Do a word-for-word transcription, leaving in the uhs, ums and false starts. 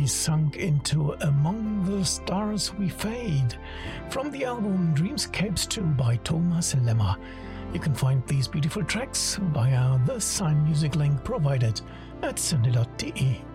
sunk into Among the Stars We Fade from the album Dreamscapes two by Thomas Lemmer. You can find these beautiful tracks via the Sign Music link provided at synde dot de.